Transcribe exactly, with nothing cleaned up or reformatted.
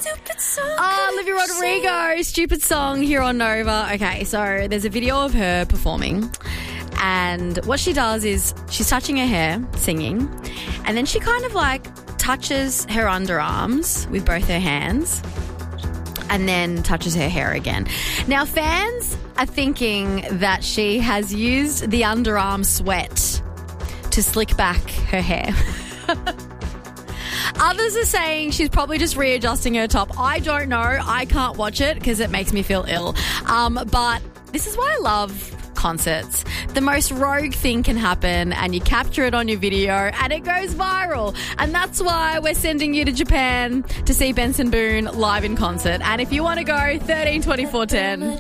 Stupid song. Oh, Olivia Rodrigo, stupid song here on Nova. Okay, so there's a video of her performing, and what she does is she's touching her hair, singing, and then she kind of like touches her underarms with both her hands and then touches her hair again. Now, fans are thinking that she has used the underarm sweat to slick back her hair. Others are saying she's probably just readjusting her top. I don't know. I can't watch it because it makes me feel ill. Um, but this is why I love concerts. The most rogue thing can happen and you capture it on your video and it goes viral. And that's why we're sending you to Japan to see Benson Boone live in concert. And if you want to go, thirteen twenty-four ten.